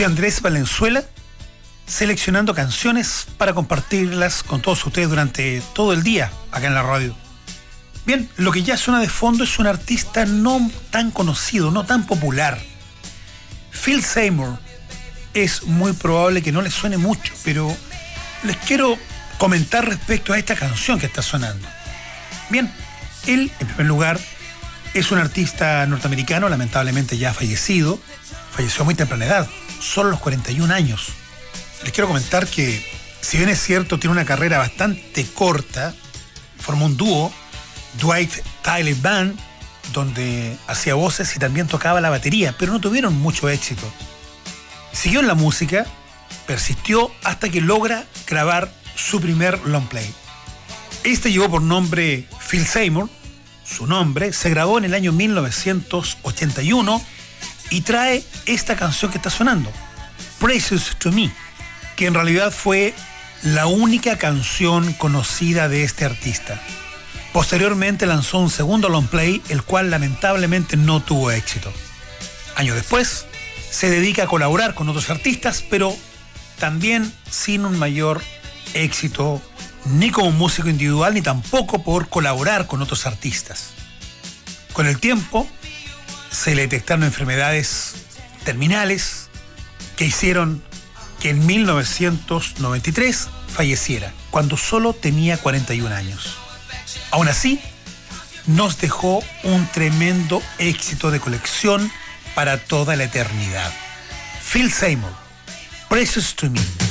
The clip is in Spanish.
Soy Andrés Valenzuela, seleccionando canciones para compartirlas con todos ustedes durante todo el día acá en la radio. Bien, lo que ya suena de fondo es un artista no tan conocido, no tan popular. Phil Seymour. Es muy probable que no les suene mucho, pero les quiero comentar respecto a esta canción que está sonando. Bien, él, en primer lugar, es un artista norteamericano, lamentablemente ya fallecido. Falleció a muy temprana edad, solo a los 41 años. Les quiero comentar que, si bien es cierto, tiene una carrera bastante corta, formó un dúo, Dwight Tyler Band, donde hacía voces y también tocaba la batería, pero no tuvieron mucho éxito. Siguió en la música, persistió hasta que logra grabar su primer long play. Este llevó por nombre Phil Seymour. Su nombre se grabó en el año 1981 y trae esta canción que está sonando, Precious to Me, que en realidad fue la única canción conocida de este artista. Posteriormente lanzó un segundo long play, el cual lamentablemente no tuvo éxito. Años después, se dedica a colaborar con otros artistas, pero también sin un mayor éxito, ni como músico individual, ni tampoco por colaborar con otros artistas. Con el tiempo, se le detectaron enfermedades terminales que hicieron que en 1993 falleciera, cuando solo tenía 41 años. Aún así, nos dejó un tremendo éxito de colección para toda la eternidad. Phil Seymour, Precious to Me.